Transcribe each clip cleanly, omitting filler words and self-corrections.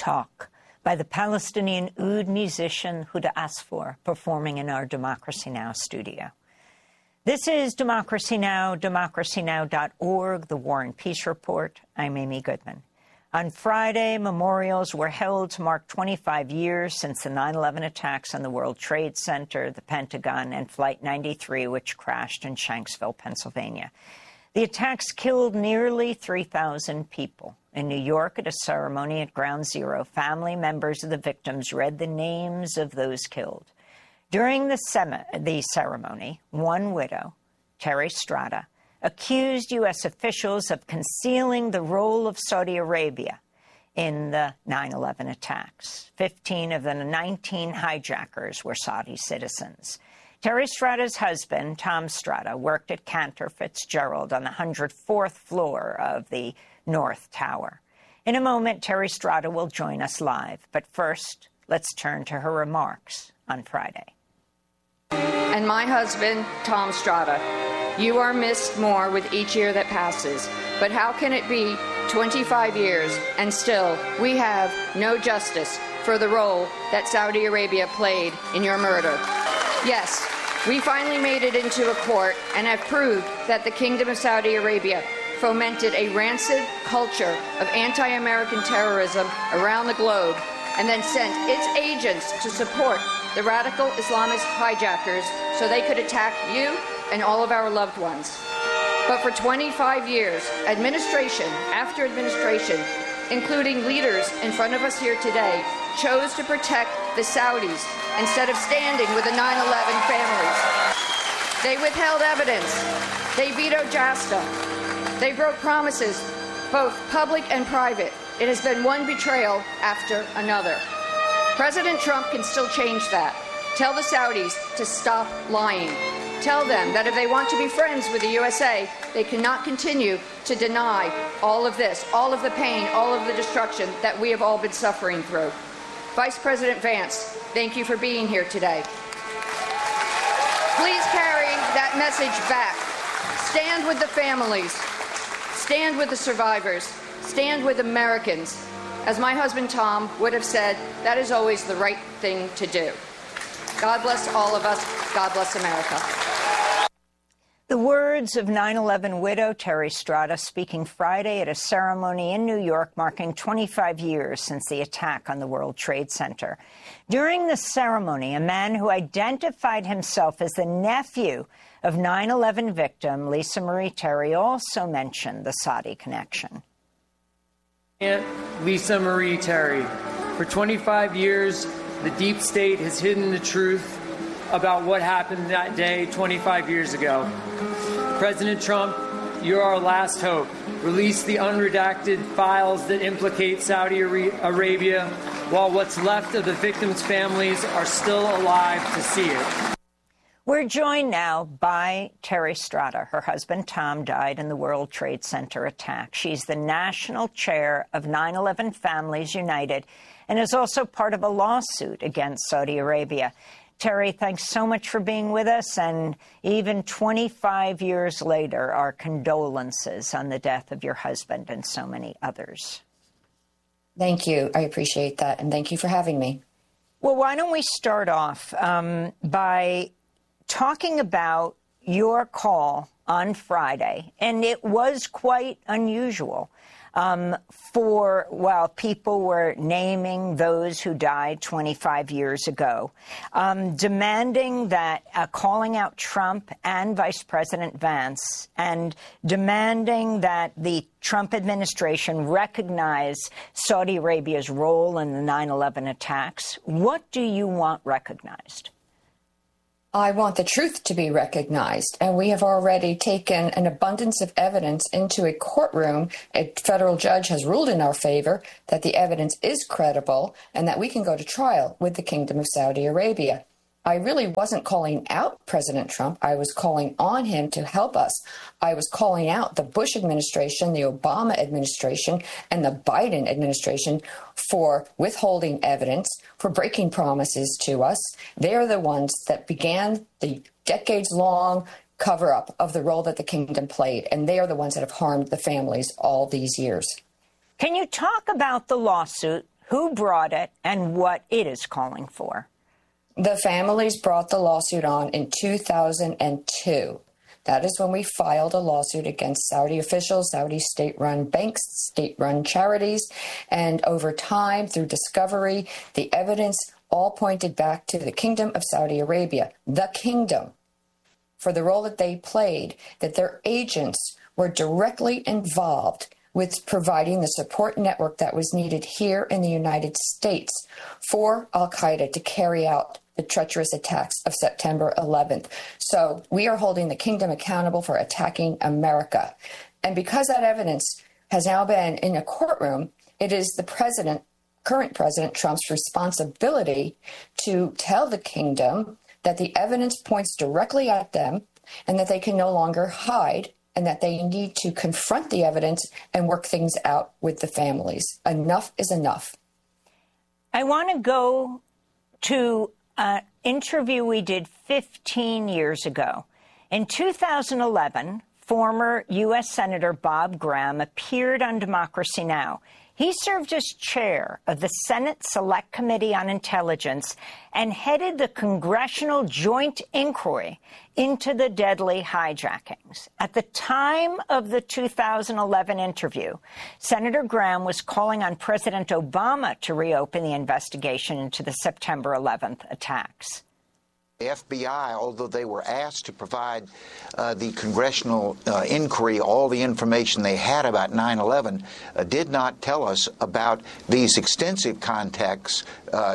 Talk by the Palestinian oud musician Huda Asfour, performing in our Democracy Now! Studio. This is Democracy Now!, democracynow.org, the War and Peace Report. I'm Amy Goodman. On Friday, memorials were held to mark 25 years since the 9/11 attacks on the World Trade Center, the Pentagon, and Flight 93, which crashed in Shanksville, Pennsylvania. The attacks killed nearly 3,000 people. In New York, at a ceremony at Ground Zero, family members of the victims read the names of those killed. During the ceremony, one widow, Terry Strada, accused U.S. officials of concealing the role of Saudi Arabia in the 9/11 attacks. 15 of the 19 hijackers were Saudi citizens. Terry Strada's husband, Tom Strada, worked at Cantor Fitzgerald on the 104th floor of the North Tower. In a moment, Terry Strada will join us live. But first, let's turn to her remarks on Friday. And my husband, Tom Strada, you are missed more with each year that passes. But how can it be 25 years and still we have no justice for the role that Saudi Arabia played in your murder? Yes, we finally made it into a court and have proved that the Kingdom of Saudi Arabia fomented a rancid culture of anti-American terrorism around the globe and then sent its agents to support the radical Islamist hijackers so they could attack you and all of our loved ones. But for 25 years, administration after administration, including leaders in front of us here today, chose to protect the Saudis instead of standing with the 9/11 families. They withheld evidence. They vetoed JASTA. They broke promises, both public and private. It has been one betrayal after another. President Trump can still change that. Tell the Saudis to stop lying. Tell them that if they want to be friends with the USA, they cannot continue to deny all of this, all of the pain, all of the destruction that we have all been suffering through. Vice President Vance, thank you for being here today. Please carry that message back. Stand with the families. Stand with the survivors. Stand with Americans. As my husband Tom would have said, that is always the right thing to do. God bless all of us. God bless America. The words of 9/11 widow Terry Strada speaking Friday at a ceremony in New York marking 25 years since the attack on the World Trade Center. During the ceremony, a man who identified himself as the nephew of 9/11 victim Lisa Marie Terry also mentioned the Saudi connection. Aunt Lisa Marie Terry, for 25 years, the deep state has hidden the truth about what happened that day 25 years ago. President Trump, you're our last hope. Release the unredacted files that implicate Saudi Arabia while what's left of the victims' families are still alive to see it. We're joined now by Terry Strada. Her husband, Tom, died in the World Trade Center attack. She's the national chair of 9/11 Families United and is also part of a lawsuit against Saudi Arabia. Terry, thanks so much for being with us. And even 25 years later, our condolences on the death of your husband and so many others. Thank you. I appreciate that. And thank you for having me. Well, why don't we start off by talking about your call on Friday. And it was quite unusual while people were naming those who died 25 years ago, demanding that, calling out Trump and Vice President Vance, and demanding that the Trump administration recognize Saudi Arabia's role in the 9/11 attacks. What do you want recognized? I want the truth to be recognized, and we have already taken an abundance of evidence into a courtroom. A federal judge has ruled in our favor that the evidence is credible and that we can go to trial with the Kingdom of Saudi Arabia. I really wasn't calling out President Trump. I was calling on him to help us. I was calling out the Bush administration, the Obama administration, and the Biden administration for withholding evidence, for breaking promises to us. They're the ones that began the decades-long cover-up of the role that the kingdom played, and they are the ones that have harmed the families all these years. Can you talk about the lawsuit who brought it, and what it is calling for. The families brought the lawsuit on in 2002. That is when we filed a lawsuit against Saudi officials, Saudi state-run banks, state-run charities, and over time, through discovery, the evidence all pointed back to the Kingdom of Saudi Arabia, the kingdom, for the role that they played, that their agents were directly involved with providing the support network that was needed here in the United States for al-Qaeda to carry out the treacherous attacks of September 11th. So we are holding the kingdom accountable for attacking America. And because that evidence has now been in a courtroom, it is the current President Trump's responsibility to tell the kingdom that the evidence points directly at them and that they can no longer hide and that they need to confront the evidence and work things out with the families. Enough is enough. I want to go to an interview we did 15 years ago. In 2011, former U.S. Senator Bob Graham appeared on Democracy Now! He served as chair of the Senate Select Committee on Intelligence and headed the Congressional Joint Inquiry into the deadly hijackings. At the time of the 2011 interview, Senator Graham was calling on President Obama to reopen the investigation into the September 11th attacks. The FBI, although they were asked to provide the congressional inquiry all the information they had about 9/11, did not tell us about these extensive contacts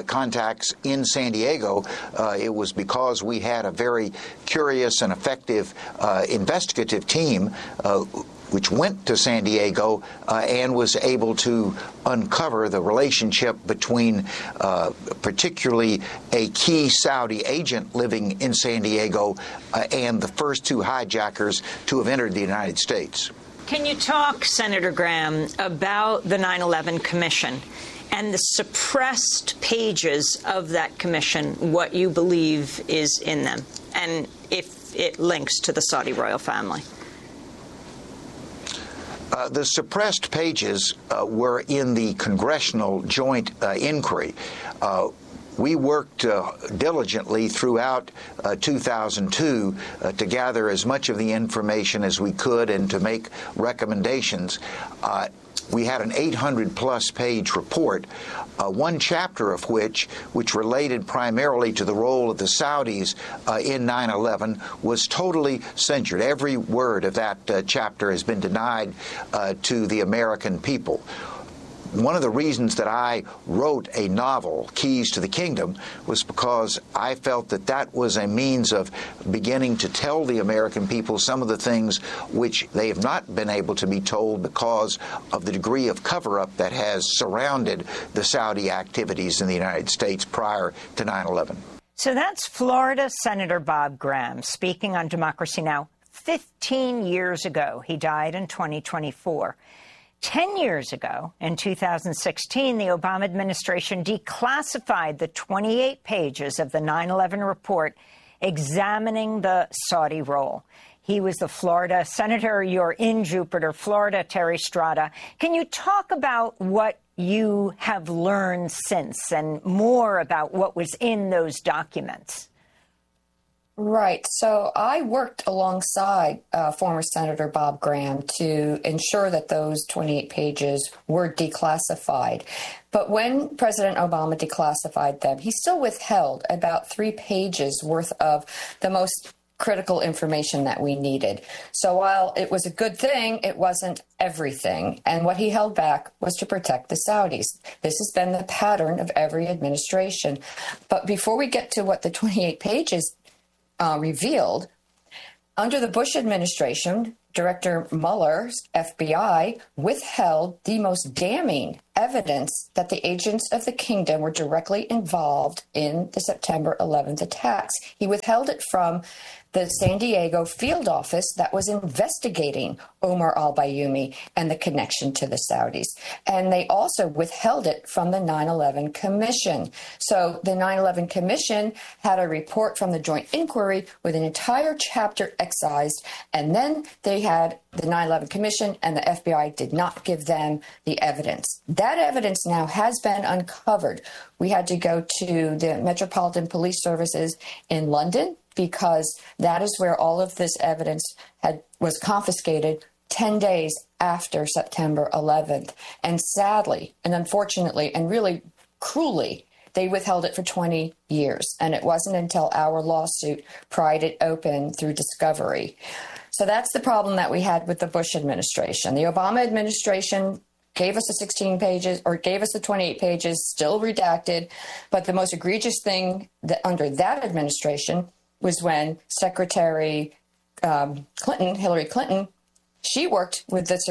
in San Diego. It was because we had a very curious and effective investigative team which went to San Diego and was able to uncover the relationship between particularly a key Saudi agent living in San Diego and the first two hijackers to have entered the United States. Can you talk, Senator Graham, about the 9/11 Commission and the suppressed pages of that commission, what you believe is in them, and if it links to the Saudi royal family? The suppressed pages were in the Congressional Joint Inquiry. We worked diligently throughout 2002 to gather as much of the information as we could and to make recommendations. We had an 800-plus page report, one chapter of which related primarily to the role of the Saudis in 9/11, was totally censored. Every word of that chapter has been denied to the American people. One of the reasons that I wrote a novel, Keys to the Kingdom, was because I felt that that was a means of beginning to tell the American people some of the things which they have not been able to be told because of the degree of cover-up that has surrounded the Saudi activities in the United States prior to 9/11. So that's Florida Senator Bob Graham speaking on Democracy Now! 15 years ago. He died in 2024. 10 years ago, in 2016, the Obama administration declassified the 28 pages of the 9/11 report examining the Saudi role. He was the Florida senator. You're in Jupiter, Florida, Terry Strada. Can you talk about what you have learned since and more about what was in those documents? Right. So I worked alongside former Senator Bob Graham to ensure that those 28 pages were declassified. But when President Obama declassified them, he still withheld about 3 pages worth of the most critical information that we needed. So while it was a good thing, it wasn't everything. And what he held back was to protect the Saudis. This has been the pattern of every administration. But before we get to what the 28 pages revealed, under the Bush administration, Director Mueller's FBI withheld the most damning evidence that the agents of the kingdom were directly involved in the September 11th attacks. He withheld it from the San Diego field office that was investigating Omar al-Bayoumi and the connection to the Saudis. And they also withheld it from the 9/11 Commission. So the 9/11 Commission had a report from the Joint Inquiry with an entire chapter excised, and then they had the 9/11 Commission and the FBI did not give them the evidence. That evidence now has been uncovered. We had to go to the Metropolitan Police Services in London because that is where all of this evidence was confiscated 10 days after September 11th. And sadly, and unfortunately, and really cruelly, they withheld it for 20 years. And it wasn't until our lawsuit pried it open through discovery. So that's the problem that we had with the Bush administration. The Obama administration gave us the 16 pages or gave us the 28 pages, still redacted. But the most egregious thing that under that administration was when Secretary Clinton, Hillary Clinton, she worked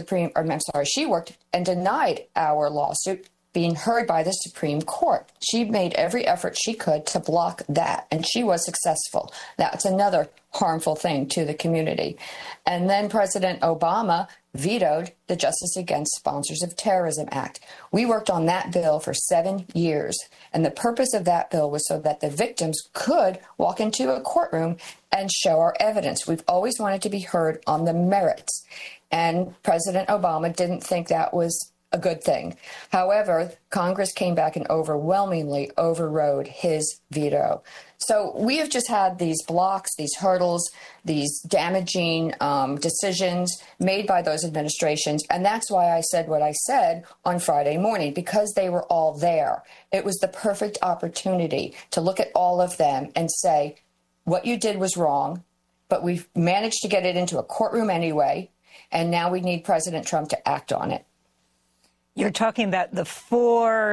and denied our lawsuit being heard by the Supreme Court. She made every effort she could to block that, and she was successful. That's another harmful thing to the community. And then President Obama vetoed the Justice Against Sponsors of Terrorism Act. We worked on that bill for 7 years, and the purpose of that bill was so that the victims could walk into a courtroom and show our evidence. We've always wanted to be heard on the merits, and President Obama didn't think that was a good thing. However, Congress came back and overwhelmingly overrode his veto. So we have just had these blocks, these hurdles, these damaging decisions made by those administrations. And that's why I said what I said on Friday morning, because they were all there. It was the perfect opportunity to look at all of them and say, what you did was wrong, but we've managed to get it into a courtroom anyway. And now we need President Trump to act on it. You're talking about the four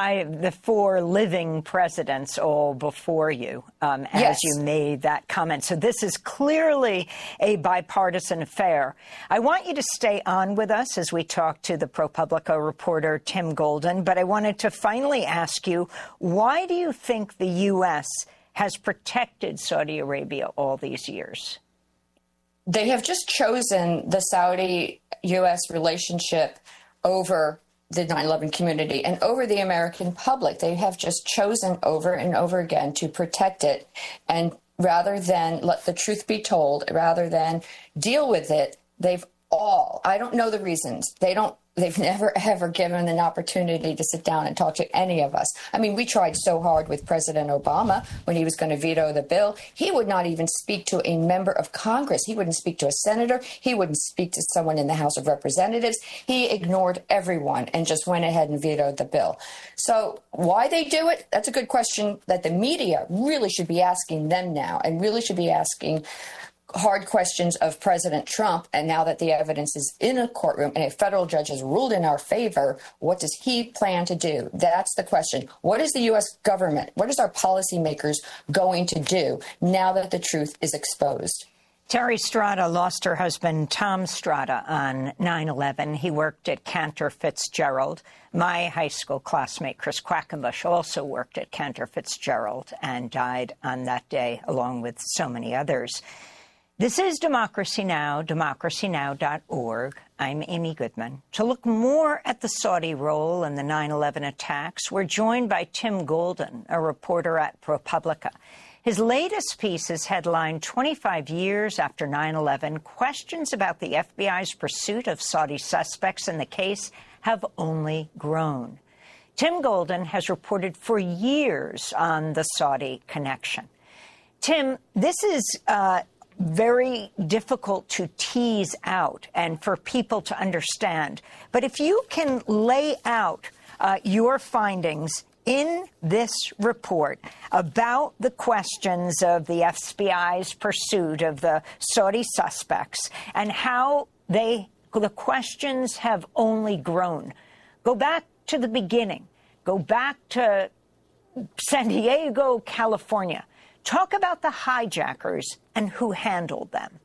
living presidents all before you, as yes. You made that comment. So this is clearly a bipartisan affair. I want you to stay on with us as we talk to the ProPublica reporter Tim Golden, but I wanted to finally ask you, why do you think the U.S. has protected Saudi Arabia all these years? They have just chosen the Saudi-U.S. relationship over the 9/11 community and over the American public. They have just chosen over and over again to protect it. And rather than let the truth be told, rather than deal with it, I don't know the reasons. They've never, ever given an opportunity to sit down and talk to any of us. I mean, we tried so hard with President Obama when he was going to veto the bill. He would not even speak to a member of Congress. He wouldn't speak to a senator. He wouldn't speak to someone in the House of Representatives. He ignored everyone and just went ahead and vetoed the bill. So why they do it? That's a good question that the media really should be asking them now, and really should be asking hard questions of President Trump. And now that the evidence is in a courtroom and a federal judge has ruled in our favor, what does he plan to do? That's the question. What is the U.S. government, what is our policymakers going to do now that the truth is exposed? Terry Strada lost her husband, Tom Strada, on 9/11. He worked at Cantor Fitzgerald. My high school classmate, Chris Quackenbush, also worked at Cantor Fitzgerald and died on that day, along with so many others. This is Democracy Now!, democracynow.org. I'm Amy Goodman. To look more at the Saudi role in the 9/11 attacks, we're joined by Tim Golden, a reporter at ProPublica. His latest piece is headlined 25 years after 9/11, questions about the FBI's pursuit of Saudi suspects in the case have only grown. Tim Golden has reported for years on the Saudi connection. Tim, this is very difficult to tease out and for people to understand. But if you can lay out your findings in this report about the questions of the FBI's pursuit of the Saudi suspects and how the questions have only grown. Go back to the beginning. Go back to San Diego, California. Talk about the hijackers and who handled them.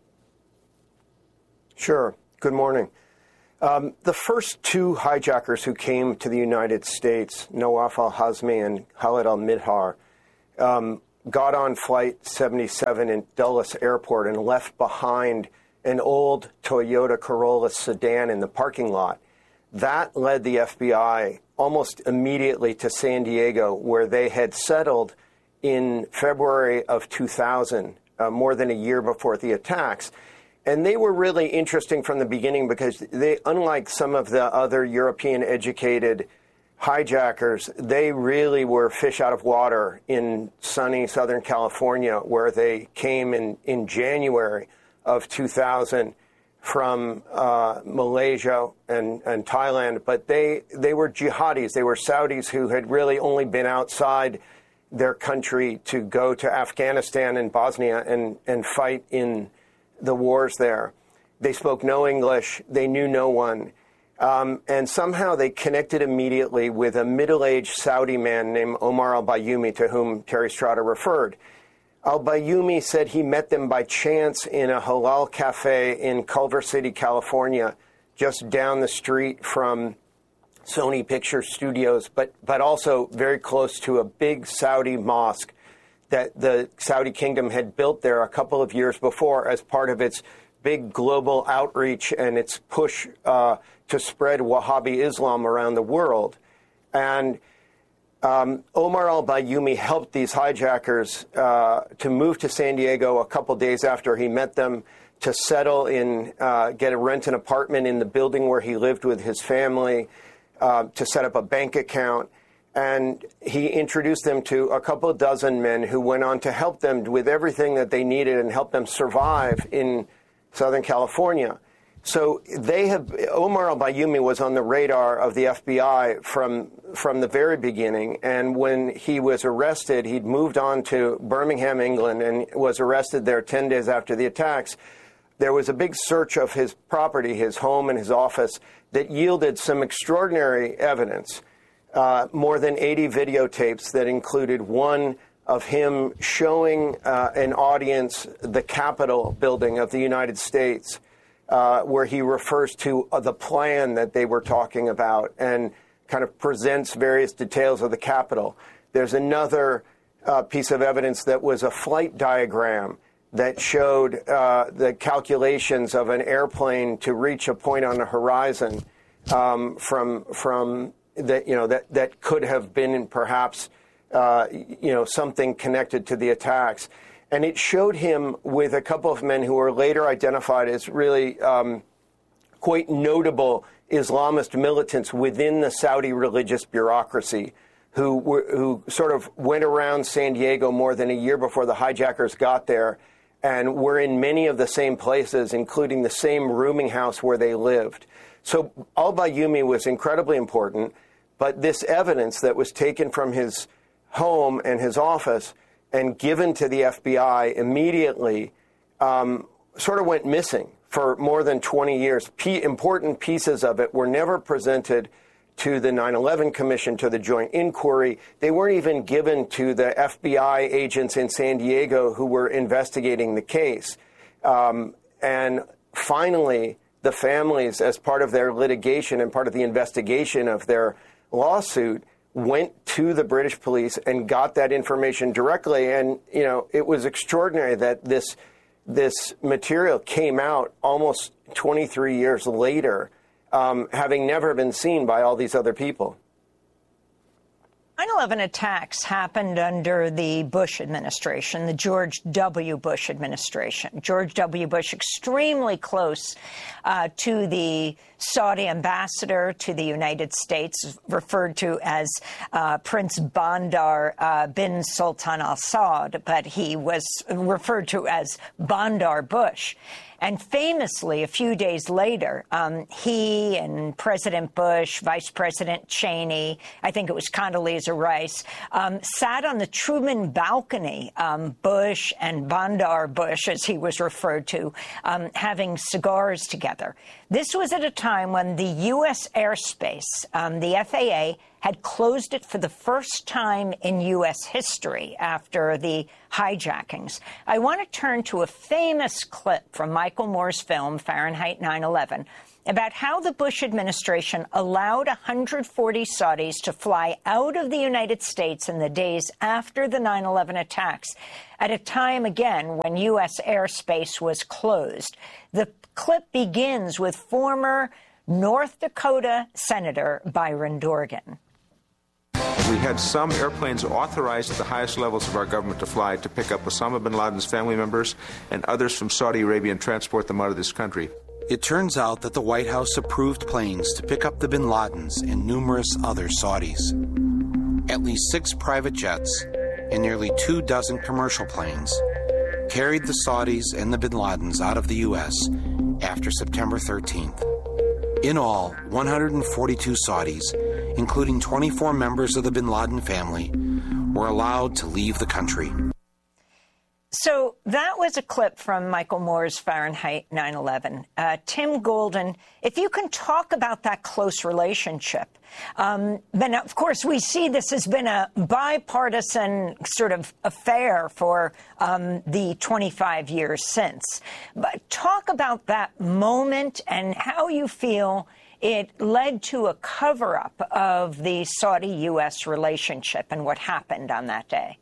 Sure. Good morning. The first two hijackers who came to the United States, Nawaf al-Hazmi and Khalid al-Midhar, got on Flight 77 in Dulles Airport and left behind an old Toyota Corolla sedan in the parking lot. That led the FBI almost immediately to San Diego, where they had settled in February of 2000, more than a year before the attacks. And they were really interesting from the beginning because they, unlike some of the other European-educated hijackers, they really were fish out of water in sunny Southern California, where they came in January of 2000 from Malaysia and Thailand. But they were jihadis. They were Saudis who had really only been outside their country to go to Afghanistan and Bosnia and fight in the wars there. They spoke no English. They knew no one. And somehow they connected immediately with a middle-aged Saudi man named Omar al-Bayoumi, to whom Terry Strada referred. Al-Bayoumi said he met them by chance in a halal cafe in Culver City, California, just down the street from Sony Picture Studios, but also very close to a big Saudi mosque that the Saudi kingdom had built there a couple of years before as part of its big global outreach and its push to spread Wahhabi Islam around the world. And Omar al-Bayoumi helped these hijackers to move to San Diego a couple days after he met them, to settle in, rent an apartment in the building where he lived with his family, to set up a bank account. And he introduced them to a couple of dozen men who went on to help them with everything that they needed and help them survive in Southern California. So Omar al-Bayoumi was on the radar of the FBI from the very beginning. And when he was arrested, he'd moved on to Birmingham, England, and was arrested there 10 days after the attacks. There was a big search of his property, his home and his office, that yielded some extraordinary evidence. More than 80 videotapes that included one of him showing an audience the Capitol building of the United States, where he refers to the plan that they were talking about and kind of presents various details of the Capitol. There's another piece of evidence that was a flight diagram that showed the calculations of an airplane to reach a point on the horizon from that could have been perhaps something connected to the attacks. And it showed him with a couple of men who were later identified as really quite notable Islamist militants within the Saudi religious bureaucracy, who sort of went around San Diego more than a year before the hijackers got there, and were in many of the same places, including the same rooming house where they lived. So al-Bayoumi was incredibly important, but this evidence that was taken from his home and his office and given to the FBI immediately sort of went missing for more than 20 years. Important pieces of it were never presented to the 9/11 Commission, to the Joint Inquiry. They weren't even given to the FBI agents in San Diego who were investigating the case. And finally, the families, as part of their litigation and part of the investigation of their lawsuit, went to the British police and got that information directly. And, it was extraordinary that this material came out almost 23 years later, having never been seen by all these other people. 9/11 attacks happened under the Bush administration, the George W. Bush administration. George W. Bush extremely close to the Saudi ambassador to the United States, referred to as Prince Bandar bin Sultan Al Saud, but he was referred to as Bandar Bush. And famously, a few days later, he and President Bush, Vice President Cheney, I think it was Condoleezza Rice, sat on the Truman balcony, Bush and Bandar Bush, as he was referred to, having cigars together. This was at a time when the U.S. airspace, the FAA, had closed it for the first time in U.S. history after the hijackings. I want to turn to a famous clip from Michael Moore's film, Fahrenheit 9/11, about how the Bush administration allowed 140 Saudis to fly out of the United States in the days after the 9/11 attacks, at a time, again, when U.S. airspace was closed. The clip begins with former North Dakota Senator Byron Dorgan. We had some airplanes authorized at the highest levels of our government to fly to pick up Osama bin Laden's family members and others from Saudi Arabia and transport them out of this country. It turns out that the White House approved planes to pick up the bin Ladens and numerous other Saudis. At least 6 private jets and nearly 24 commercial planes carried the Saudis and the bin Ladens out of the U.S. after September 13th. In all, 142 Saudis, including 24 members of the bin Laden family, were allowed to leave the country. So that was a clip from Michael Moore's Fahrenheit 9/11. Tim Golden, if you can talk about that close relationship. Then, of course, we see this has been a bipartisan sort of affair for the 25 years since. But talk about that moment and how you feel it led to a cover-up of the Saudi-U.S. relationship and what happened on that day.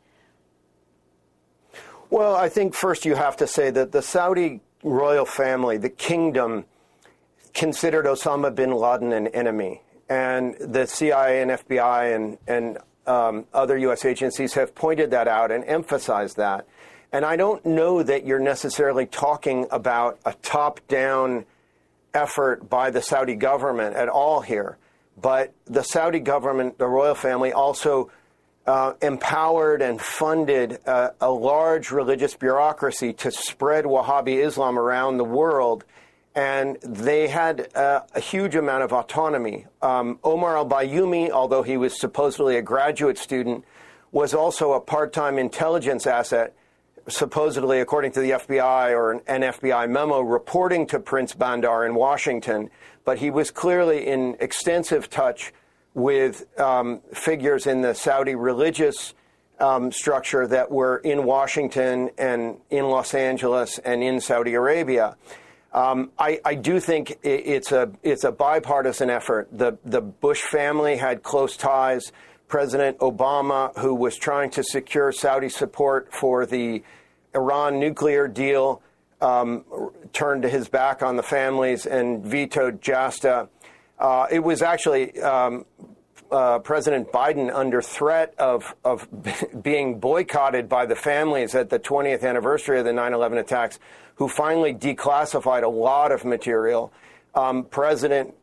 Well, I think first you have to say that the Saudi royal family, the kingdom, considered Osama bin Laden an enemy. And the CIA and FBI and other U.S. agencies have pointed that out and emphasized that. And I don't know that you're necessarily talking about a top-down effort by the Saudi government at all here. But the Saudi government, the royal family, also empowered and funded a large religious bureaucracy to spread Wahhabi Islam around the world, and they had a huge amount of autonomy. Omar al-Bayoumi, although he was supposedly a graduate student, was also a part-time intelligence asset, supposedly, according to the FBI or an FBI memo, reporting to Prince Bandar in Washington. But he was clearly in extensive touch with figures in the Saudi religious structure that were in Washington and in Los Angeles and in Saudi Arabia. I do think it's a bipartisan effort. The Bush family had close ties. President Obama, who was trying to secure Saudi support for the Iran nuclear deal, turned his back on the families and vetoed JASTA. It was actually President Biden, under threat of being boycotted by the families at the 20th anniversary of the 9/11 attacks, who finally declassified a lot of material. President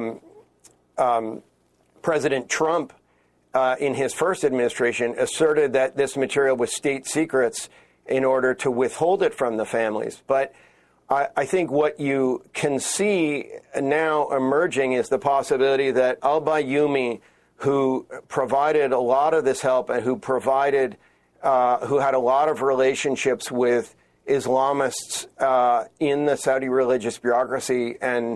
Trump, in his first administration, asserted that this material was state secrets in order to withhold it from the families. But I think what you can see now emerging is the possibility that al-Bayoumi, who provided a lot of this help and who had a lot of relationships with Islamists in the Saudi religious bureaucracy and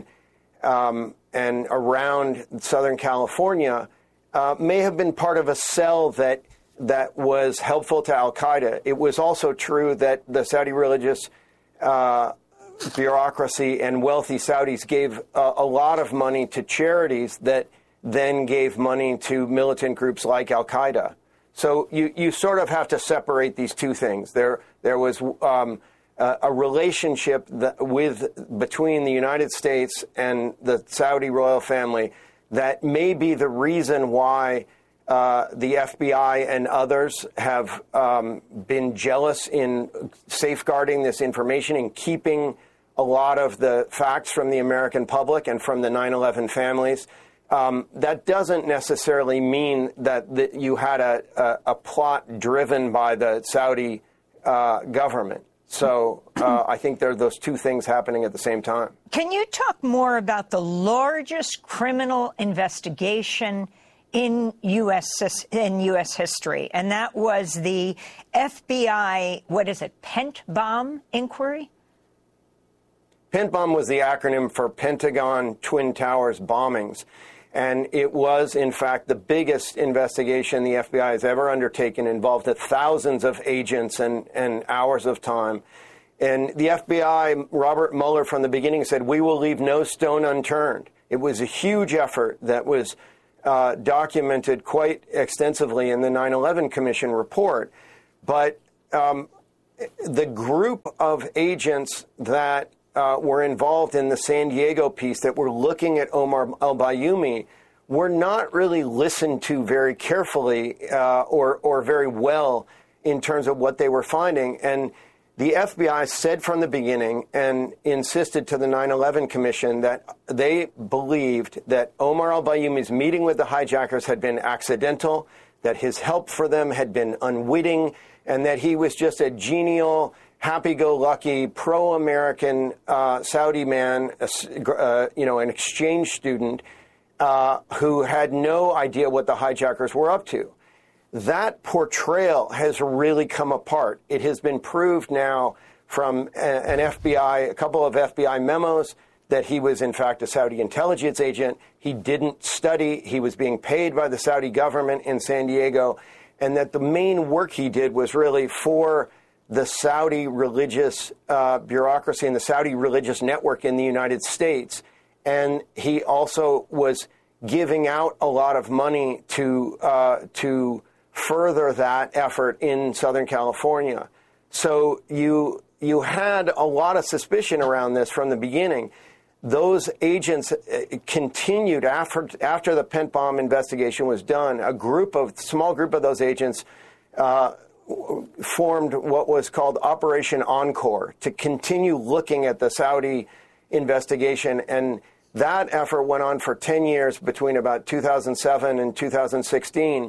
around Southern California, may have been part of a cell that was helpful to al-Qaeda. It was also true that the Saudi religious bureaucracy and wealthy Saudis gave a lot of money to charities that then gave money to militant groups like al-Qaeda. So you sort of have to separate these two things. There was a relationship between the United States and the Saudi royal family that may be the reason why the FBI and others have been jealous in safeguarding this information and keeping a lot of the facts from the American public and from the 9/11 families. That doesn't necessarily mean that you had a plot driven by the Saudi government. So I think there are those two things happening at the same time. Can you talk more about the largest criminal investigation in U.S. history? And that was the FBI, Pent-Bomb inquiry? Pent-Bomb was the acronym for Pentagon Twin Towers bombings. And it was, in fact, the biggest investigation the FBI has ever undertaken, involved thousands of agents and hours of time. And the FBI, Robert Mueller, from the beginning said, we will leave no stone unturned. It was a huge effort that was documented quite extensively in the 9/11 Commission report. But the group of agents that were involved in the San Diego piece that were looking at Omar al-Bayoumi were not really listened to very carefully or very well in terms of what they were finding. And the FBI said from the beginning and insisted to the 9/11 Commission that they believed that Omar al-Bayoumy's meeting with the hijackers had been accidental, that his help for them had been unwitting, and that he was just a genial, happy-go-lucky, pro-American Saudi man, an exchange student who had no idea what the hijackers were up to. That portrayal has really come apart. It has been proved now from a couple of FBI memos, that he was in fact a Saudi intelligence agent. He didn't study. He was being paid by the Saudi government in San Diego, and that the main work he did was really for the Saudi religious bureaucracy and the Saudi religious network in the United States. And he also was giving out a lot of money to further that effort in Southern California. So you had a lot of suspicion around this from the beginning. Those agents continued after the Pent Bomb investigation was done. A small group of those agents formed what was called Operation Encore to continue looking at the Saudi investigation. And that effort went on for 10 years between about 2007 and 2016.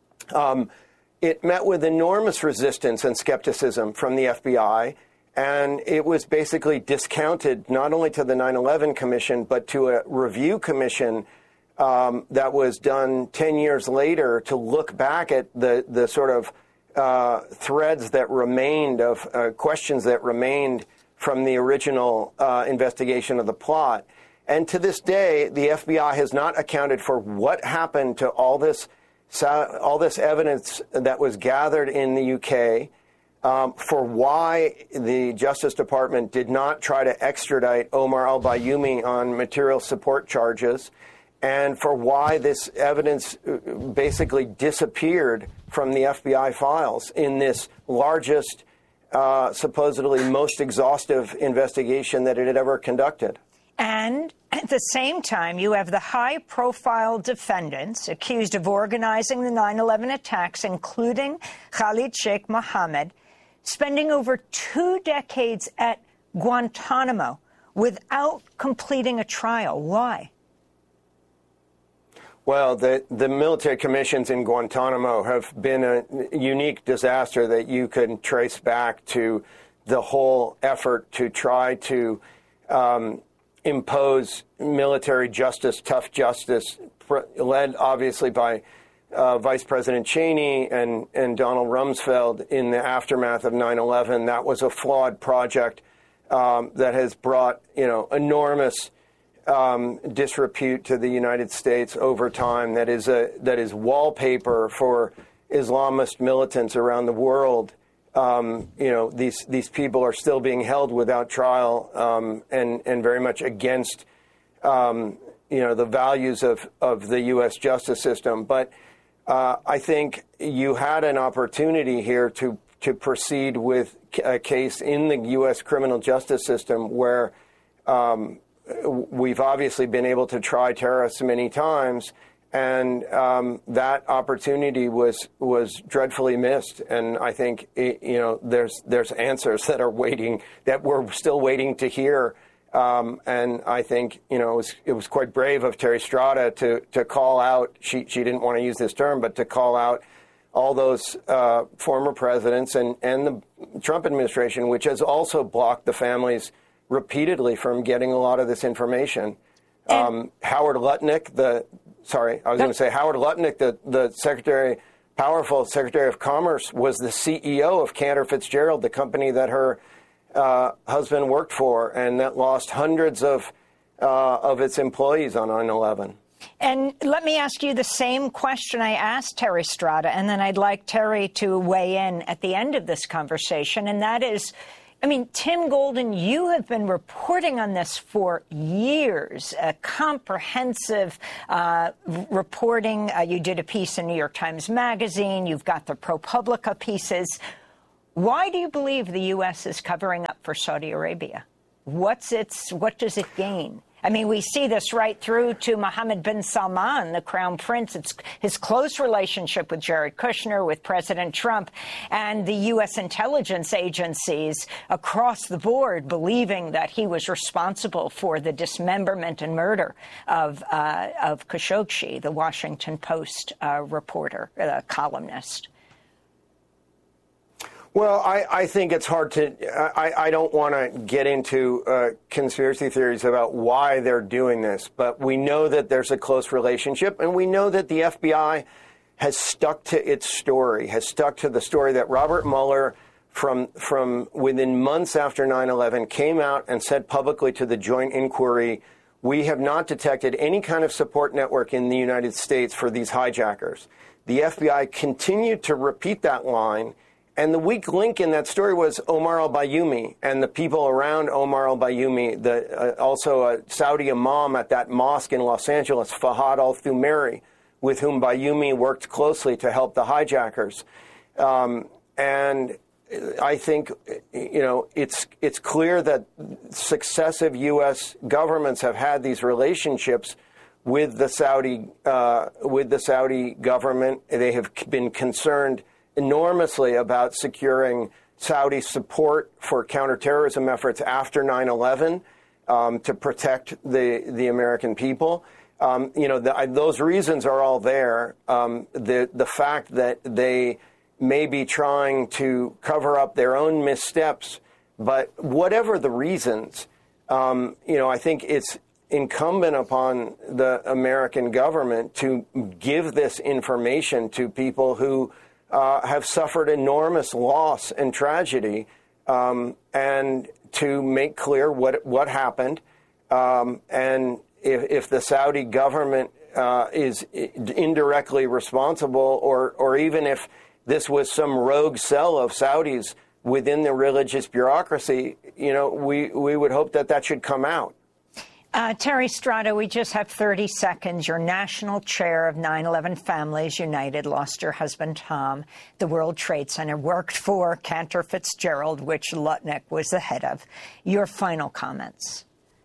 It met with enormous resistance and skepticism from the FBI, and it was basically discounted not only to the 9/11 Commission, but to a review commission that was done 10 years later to look back at the sort of threads that remained of questions that remained from the original investigation of the plot. And to this day, the FBI has not accounted for what happened to all this evidence that was gathered in the UK, for why the Justice Department did not try to extradite Omar al-Bayoumi on material support charges, and for why this evidence basically disappeared from the FBI files in this largest, supposedly most exhaustive investigation that it had ever conducted. And at the same time, you have the high-profile defendants accused of organizing the 9/11 attacks, including Khalid Sheikh Mohammed, spending over 2 decades at Guantanamo without completing a trial. Why? Well, the military commissions in Guantanamo have been a unique disaster that you can trace back to the whole effort to try to impose military justice, tough justice, led obviously by Vice President Cheney and Donald Rumsfeld in the aftermath of 9/11. That was a flawed project that has brought, enormous disrepute to the United States over time. That is wallpaper for Islamist militants around the world. These people are still being held without trial, and very much against, the values of the U.S. justice system. But I think you had an opportunity here to proceed with a case in the U.S. criminal justice system where we've obviously been able to try terrorists many times. And that opportunity was dreadfully missed, and I think there's answers that are waiting, that we're still waiting to hear. And I think it was quite brave of Terry Strada to call out. She didn't want to use this term, but to call out all those former presidents and the Trump administration, which has also blocked the families repeatedly from getting a lot of this information. Howard Lutnick, Howard Lutnick, the powerful Secretary of Commerce, was the CEO of Cantor Fitzgerald, the company that her husband worked for, and that lost hundreds of its employees on 9/11. And let me ask you the same question I asked Terry Strada, and then I'd like Terry to weigh in at the end of this conversation, and that is, Tim Golden, you have been reporting on this for years, comprehensive reporting. You did a piece in New York Times Magazine. You've got the ProPublica pieces. Why do you believe the U.S. is covering up for Saudi Arabia? What does it gain? I mean, we see this right through to Mohammed bin Salman, the crown prince. It's his close relationship with Jared Kushner, with President Trump, and the U.S. intelligence agencies across the board believing that he was responsible for the dismemberment and murder of Khashoggi, the Washington Post reporter, columnist. Well, I think it's hard to I don't want to get into conspiracy theories about why they're doing this, but we know that there's a close relationship, and we know that the FBI has stuck to its story, has stuck to the story that Robert Mueller, from within months after 9/11, came out and said publicly to the joint inquiry, we have not detected any kind of support network in the United States for these hijackers. The FBI continued to repeat that line. And the weak link in that story was Omar al-Bayoumi and the people around Omar al-Bayoumi, also a Saudi imam at that mosque in Los Angeles, Fahad al-Thumairi, with whom Bayoumi worked closely to help the hijackers. And I think, it's clear that successive U.S. governments have had these relationships with the Saudi government. They have been concerned enormously about securing Saudi support for counterterrorism efforts after 9/11 to protect the American people. Those reasons are all there. The fact that they may be trying to cover up their own missteps, but whatever the reasons, I think it's incumbent upon the American government to give this information to people who have suffered enormous loss and tragedy, and to make clear what happened. And if the Saudi government is indirectly responsible, or even if this was some rogue cell of Saudis within the religious bureaucracy, we would hope that should come out. Terry Strada, we just have 30 seconds. You're national chair of 9/11 Families United, lost your husband, Tom, the World Trade Center, worked for Cantor Fitzgerald, which Lutnick was the head of. Your final comments.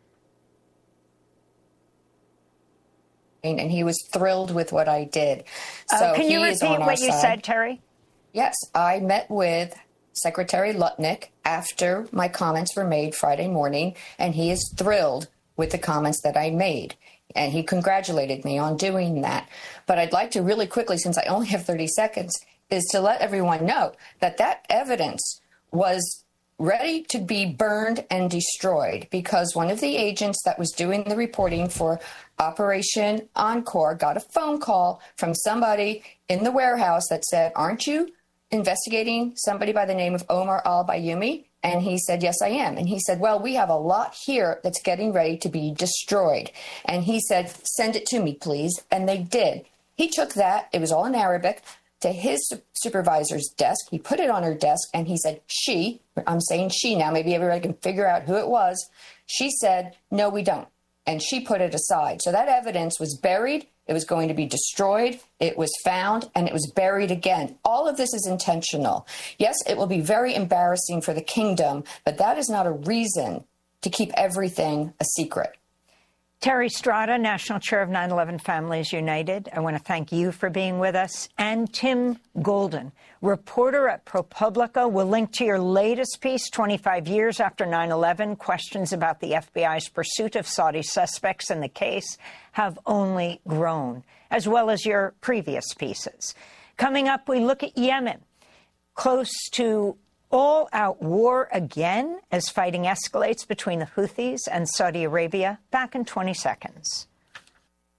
And he was thrilled with what I did. So can you repeat what you said, Terry? Yes, I met with Secretary Lutnick after my comments were made Friday morning, and he is thrilled with the comments that I made. And he congratulated me on doing that. But I'd like to really quickly, since I only have 30 seconds, is to let everyone know that that evidence was ready to be burned and destroyed because one of the agents that was doing the reporting for Operation Encore got a phone call from somebody in the warehouse that said, aren't you investigating somebody by the name of Omar al-Bayoumi? And he said, yes, I am. And he said, well, we have a lot here that's getting ready to be destroyed. And he said, send it to me, please. And they did. He took that, it was all in Arabic, to his supervisor's desk. He put it on her desk and he said, I'm saying she now, maybe everybody can figure out who it was. She said, no, we don't. And she put it aside. So that evidence was buried. It was going to be destroyed. It was found and it was buried again. All of this is intentional. Yes, it will be very embarrassing for the kingdom, but that is not a reason to keep everything a secret. Terry Strada, National Chair of 9/11 Families United, I want to thank you for being with us. And Tim Golden, reporter at ProPublica. We'll link to your latest piece, 25 years after 9/11. Questions about the FBI's pursuit of Saudi suspects in the case have only grown, as well as your previous pieces. Coming up, we look at Yemen, close to all-out war again as fighting escalates between the Houthis and Saudi Arabia. Back in 20 seconds.